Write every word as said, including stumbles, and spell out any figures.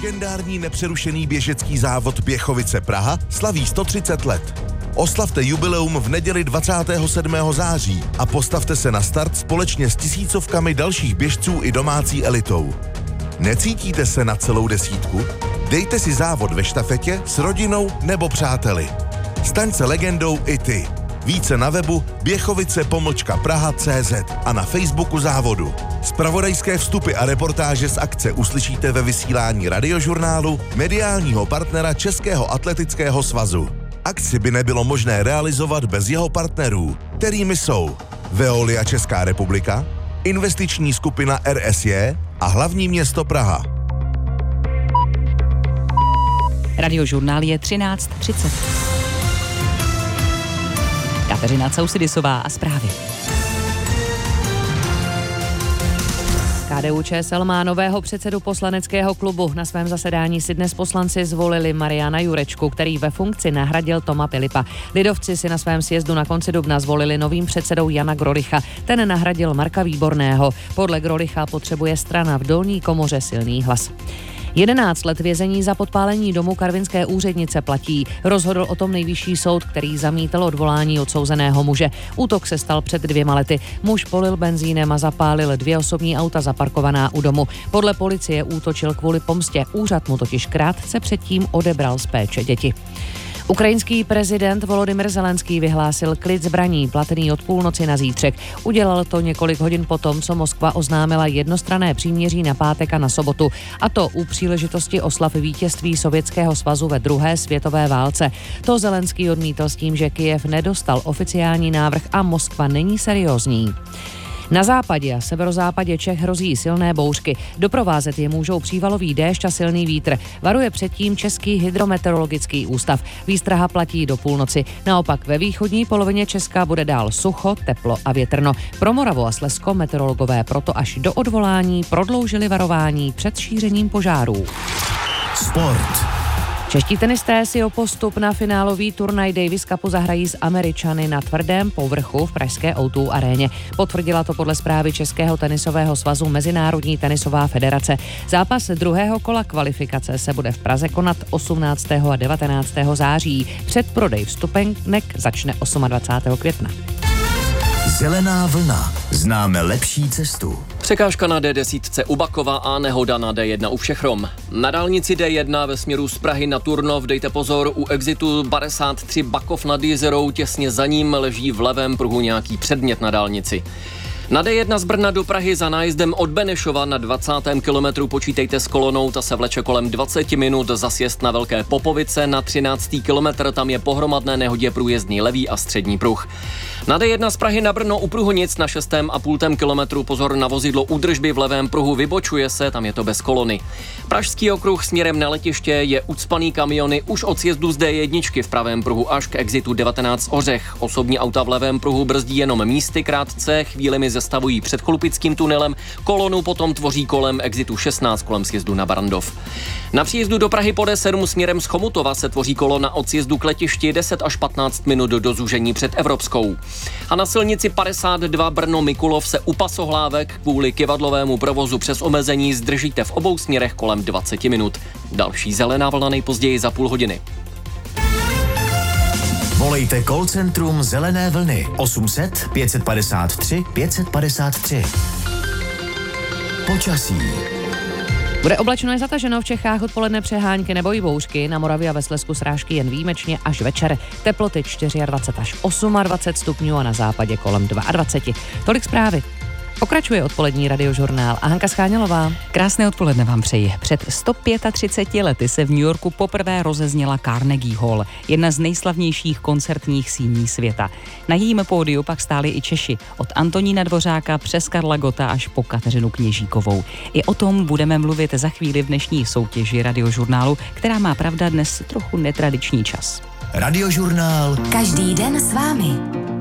Legendární nepřerušený běžecký závod Běchovice Praha slaví sto třicet let. Oslavte jubileum v neděli dvacátého sedmého září a postavte se na start společně s tisícovkami dalších běžců i domácí elitou. Necítíte se na celou desítku? Dejte si závod ve štafetě s rodinou nebo přáteli. Staň se legendou i ty. Více na webu běchovice pomlčka praha tečka cé zet a na Facebooku závodu. Zpravodajské vstupy a reportáže z akce uslyšíte ve vysílání Radiožurnálu, mediálního partnera Českého atletického svazu. Akci by nebylo možné realizovat bez jeho partnerů, kterými jsou Veolia Česká republika, investiční skupina er es jé a hlavní město Praha. Radiožurnál je třináct třicet. Kateřina Causidisová a zprávy. K D U Č S L má nového předsedu poslaneckého klubu. Na svém zasedání si dnes poslanci zvolili Mariana Jurečku, který ve funkci nahradil Toma Pilipa. Lidovci si na svém sjezdu na konci dubna zvolili novým předsedou Jana Grolicha. Ten nahradil Marka Výborného. Podle Grolicha potřebuje strana v dolní komoře silný hlas. jedenáct let vězení za podpálení domu karvinské úřednice platí. Rozhodl o tom nejvyšší soud, který zamítl odvolání odsouzeného muže. Útok se stal před dvěma lety. Muž polil benzínem a zapálil dvě osobní auta zaparkovaná u domu. Podle policie útočil kvůli pomstě. Úřad mu totiž krátce předtím odebral z péče děti. Ukrajinský prezident Volodymyr Zelenský vyhlásil klid zbraní platný od půlnoci na zítřek. Udělal to několik hodin potom, co Moskva oznámila jednostranné příměří na pátek a na sobotu. A to u příležitosti oslav vítězství Sovětského svazu ve druhé světové válce. To Zelenský odmítl s tím, že Kyjev nedostal oficiální návrh a Moskva není seriózní. Na západě a severozápadě Čech hrozí silné bouřky. Doprovázet je můžou přívalový déšť a silný vítr. Varuje předtím Český hydrometeorologický ústav. Výstraha platí do půlnoci. Naopak ve východní polovině Česka bude dál sucho, teplo a větrno. Pro Moravu a Slezsko meteorologové proto až do odvolání prodloužili varování před šířením požárů. Sport. Čeští tenisté si o postup na finálový turnaj Davis Cupu zahrají s Američany na tvrdém povrchu v pražské ó dvě aréně. Potvrdila to podle zprávy Českého tenisového svazu Mezinárodní tenisová federace. Zápas druhého kola kvalifikace se bude v Praze konat osmnáctého a devatenáctého září. Předprodej vstupenek začne dvacátého osmého května. Zelená vlna. Známe lepší cestu. Překážka na dé deset u Bakova a nehoda na dé jedna u Všechrom. Na dálnici dé jedna ve směru z Prahy na Turnov dejte pozor, u exitu padesát tři Bakov nad Jizerou, těsně za ním leží v levém pruhu nějaký předmět na dálnici. Na dé jedna z Brna do Prahy za nájezdem od Benešova na dvacátém kilometru počítejte s kolonou, ta se vleče kolem dvacet minut, za sjezd na Velké Popovice na třináctý kilometr, tam je po hromadné nehodě průjezdný levý a střední pruh. Na dé jedna z Prahy na Brno u Průhonic na šestém a půltém kilometru pozor na vozidlo údržby v levém pruhu, vybočuje se, tam je to bez kolony. Pražský okruh směrem na letiště je ucpaný kamiony už od sjezdu z dé jedna v pravém pruhu až k exitu devatenáct Ořech. Osobní auta v levém pruhu brzdí jenom místy krátce, chvílemi zastavují před Chlupickým tunelem, kolonu potom tvoří kolem exitu šestnáct kolem sjezdu na Barandov. Na příjezdu do Prahy po dé sedm směrem z Chomutova se tvoří kolona od sjezdu k letišti deset až patnáct minut do zúžení před Evropskou. A na silnici padesát dva Brno-Mikulov se u Pasohlávek kvůli kyvadlovému provozu přes omezení zdržíte v obou směrech kolem dvacet minut. Další zelená vlna nejpozději za půl hodiny. Volejte call centrum Zelené vlny osm set pět padesát tři pět padesát tři. Počasí. Bude oblačno i zataženo, v Čechách odpoledne přehánky nebo i bouřky, na Moravě a ve Slezsku srážky jen výjimečně až večer. Teploty dvacet čtyři až dvacet osm stupňů a na západě kolem dvacet dva. Tolik zprávy. Pokračuje odpolední radiožurnál a Hanka Schánělová. Krásné odpoledne vám přeji. Před sto třiceti pěti lety se v New Yorku poprvé rozezněla Carnegie Hall, jedna z nejslavnějších koncertních síní světa. Na jejím pódiu pak stáli i Češi, od Antonína Dvořáka přes Karla Gotta až po Kateřinu Kněžíkovou. I o tom budeme mluvit za chvíli v dnešní soutěži radiožurnálu, která má pravda dnes trochu netradiční čas. Radiožurnál. Každý den s vámi.